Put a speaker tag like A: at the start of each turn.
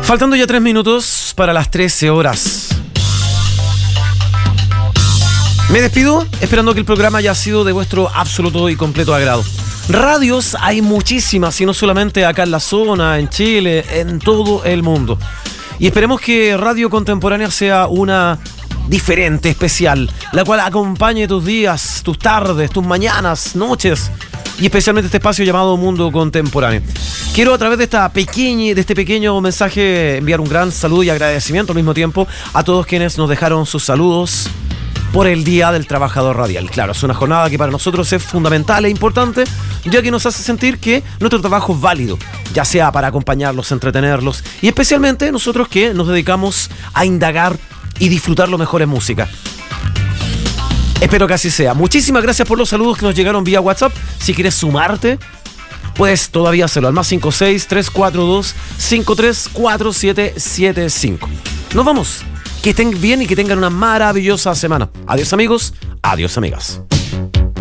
A: Faltando ya 3 minutos para las 13 horas. Me despido esperando que el programa haya sido de vuestro absoluto y completo agrado. Radios hay muchísimas, y no solamente acá en la zona, en Chile, en todo el mundo. Y esperemos que Radio Contemporánea sea una diferente, especial, la cual acompañe tus días, tus tardes, tus mañanas, noches, y especialmente este espacio llamado Mundo Contemporáneo. Quiero a través de este pequeño mensaje enviar un gran saludo y agradecimiento al mismo tiempo a todos quienes nos dejaron sus saludos por el Día del Trabajador Radial. Claro, es una jornada que para nosotros es fundamental e importante, ya que nos hace sentir que nuestro trabajo es válido, ya sea para acompañarlos, entretenerlos, y especialmente nosotros que nos dedicamos a indagar y disfrutar lo mejor en música. Espero que así sea. Muchísimas gracias por los saludos que nos llegaron vía WhatsApp. Si quieres sumarte, puedes todavía hacerlo al +56 342 534775. Nos vamos. Que estén bien y que tengan una maravillosa semana. Adiós amigos, adiós amigas.